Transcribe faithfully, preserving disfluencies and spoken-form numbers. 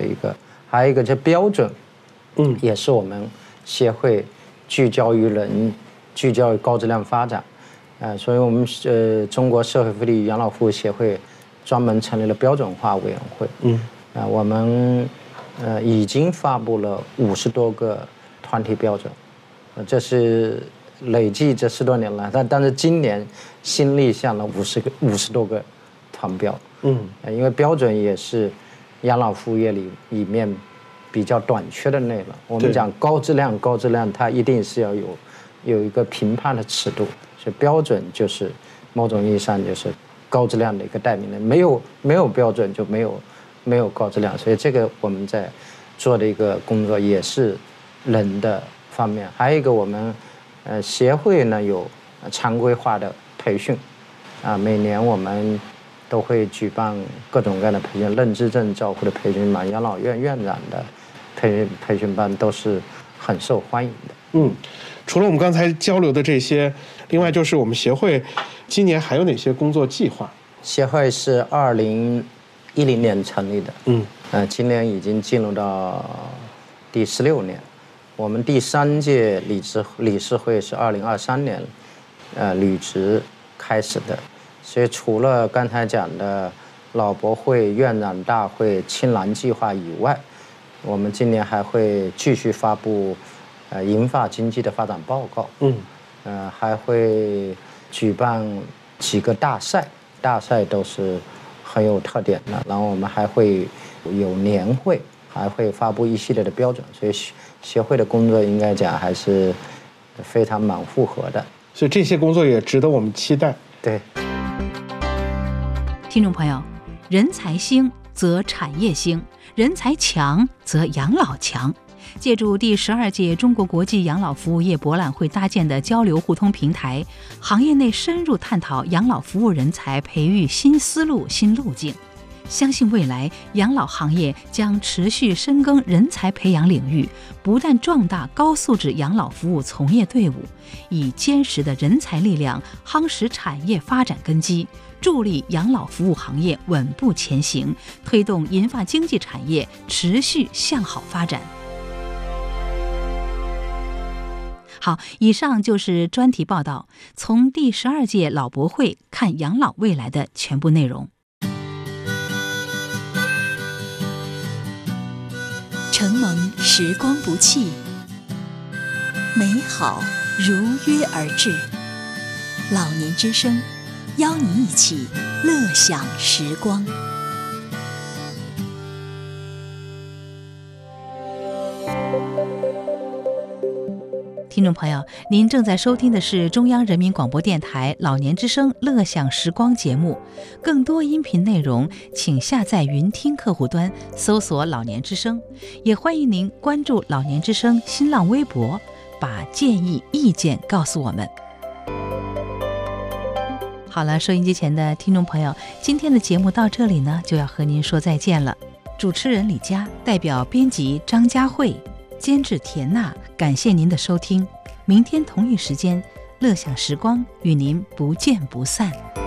一个，还有一个就标准， 嗯， 也是我们协会聚焦于人、聚焦于高质量发展，呃，所以我们呃中国社会福利养老服务协会专门成立了标准化委员会， 嗯， 啊、呃，我们呃已经发布了五十多个团体标准，呃，这是累计这十多年来，但但是今年新立项了五十个五十多个团标， 嗯， 呃，因为标准也是养老服务业里里面比较短缺的内容。我们讲高质量，高质量它一定是要有有一个评判的尺度，所以标准就是某种意义上就是高质量的一个代名词。没有没有标准就没有没有高质量，所以这个我们在做的一个工作也是人的方面。还有一个我们呃协会呢有常规化的培训，啊，每年我们都会举办各种各样的培训，认知症照护的培训班、养老院院长的培培训班都是很受欢迎的。 嗯，除了我们刚才交流的这些，另外就是我们协会今年还有哪些工作计划？ 协会是二零一零年成立的， 嗯， 呃，今年已经进入到第十六年。我们第三届理事理事会是二零二三年，呃，履职开始的。所以除了刚才讲的老博会、院长大会、青蓝计划以外，我们今年还会继续发布呃银发经济的发展报告， 嗯， 呃还会举办几个大赛，大赛都是很有特点的。然后我们还会有年会，还会发布一系列的标准，所以协会的工作应该讲还是非常蛮复合的。 所以这些工作也值得我们期待。 对。 听众朋友，人才兴则产业兴，人才强则养老强。借助第十二届中国国际养老服务业博览会搭建的交流互通平台，行业内深入探讨养老服务人才培育新思路、新路径。相信未来养老行业将持续深耕人才培养领域，不断壮大高素质养老服务从业队伍，以坚实的人才力量夯实产业发展根基，助力养老服务行业稳步前行，推动银发经济产业持续向好发展。好，以上就是专题报道，从第十二届老博会看养老未来的全部内容。 承蒙时光不弃，美好如约而至。老年之声，邀您一起乐享时光。 听众朋友，您正在收听的是中央人民广播电台老年之声乐享时光节目。更多音频内容请下载云听客户端搜索老年之声，也欢迎您关注老年之声新浪微博，把建议意见告诉我们。好了，收音机前的听众朋友，今天的节目到这里呢，就要和您说再见了。主持人李佳，代表编辑张佳慧，监制田娜，感谢您的收听。明天同一时间，乐享时光与您不见不散。